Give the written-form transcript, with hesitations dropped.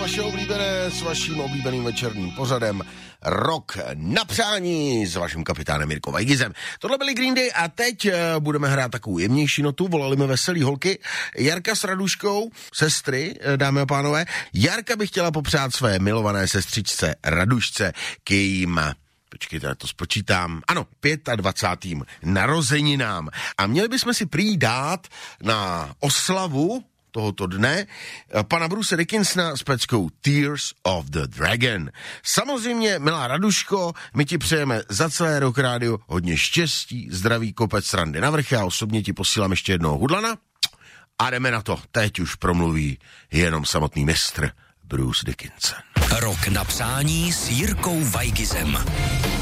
vaše oblíbené, s vaším oblíbeným večerním pořadem Rok na přání s vaším kapitánem Jirkou Vajgizem. Tohle byli Green Day a teď budeme hrát takovou jemnější notu, volali mi veselý holky. Jarka s Raduškou, sestry, dámy a pánové. Jarka by chtěla popřát své milované sestřičce Radušce k jejím... Počkejte, já to spočítám. Ano, 25. narozeninám. A měli bychom si prý dát na oslavu tohoto dne pana Bruce Dickinsona s peckou Tears of the Dragon. Samozřejmě, milá Raduško, my ti přejeme za celé Rock Radio hodně štěstí, zdraví, kopec srandy na vrch. Já osobně ti posílám ještě jednoho hudlana a jdeme na to. Teď už promluví jenom samotný mistr Bruce Dickinson. Rok na přání s Jirkou Vajgizem.